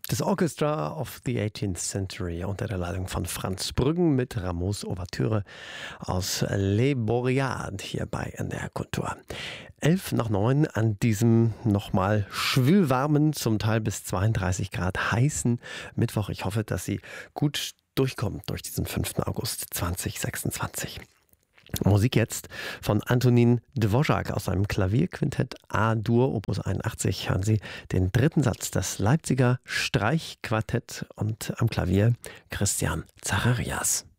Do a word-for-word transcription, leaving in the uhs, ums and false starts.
Das Orchestra of the eighteenth Century unter der Leitung von Franz Brüggen mit Rameaus Ouvertüre aus Les Boreades hier bei N D R Kultur. Elf nach neun an diesem nochmal schwülwarmen, zum Teil bis zweiunddreißig Grad heißen Mittwoch. Ich hoffe, dass Sie gut durchkommen durch diesen fünften August zweitausendsechsundzwanzig. Musik jetzt von Antonín Dvořák aus seinem Klavierquintett A-Dur Opus einundachtzig. Hören Sie den dritten Satz, das Leipziger Streichquartett und am Klavier Christian Zacharias.